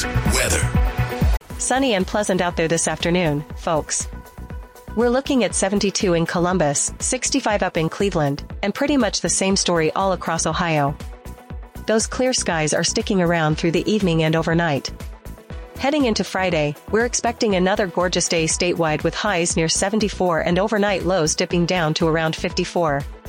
weather. Sunny and pleasant out there this afternoon, folks. We're looking at 72 in Columbus, 65 up in Cleveland, and pretty much the same story all across Ohio. Those clear skies are sticking around through the evening and overnight. Heading into Friday, we're expecting another gorgeous day statewide with highs near 74 and overnight lows dipping down to around 54.